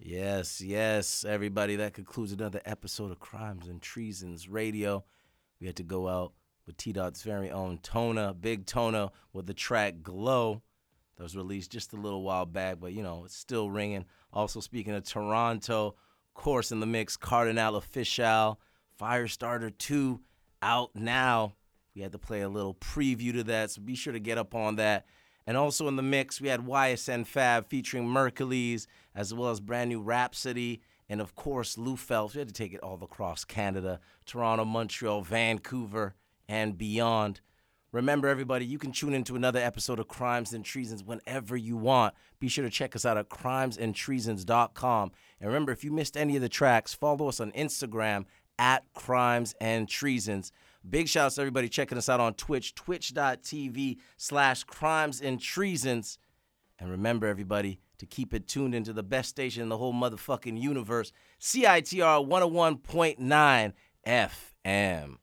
Yes, everybody. That concludes another episode of Crimes and Treasons Radio. We had to go out with T Dot's very own Tona, Big Tona, with the track Glow. That was released just a little while back, but it's still ringing. Also, speaking of Toronto, of course, in the mix, Cardinal Official, Firestarter 2, out now. We had to play a little preview to that, so be sure to get up on that. And also in the mix, we had YSN Fab featuring Mercules, as well as brand new Rhapsody, and of course, Lou Phelps. We had to take it all across Canada, Toronto, Montreal, Vancouver, and beyond. Remember, everybody, you can tune into another episode of Crimes and Treasons whenever you want. Be sure to check us out at crimesandtreasons.com. And remember, if you missed any of the tracks, follow us on Instagram at Crimes and Treasons. Big shouts to everybody checking us out on Twitch, twitch.tv/crimesandtreasons. And remember, everybody, to keep it tuned into the best station in the whole motherfucking universe, CITR 101.9 FM.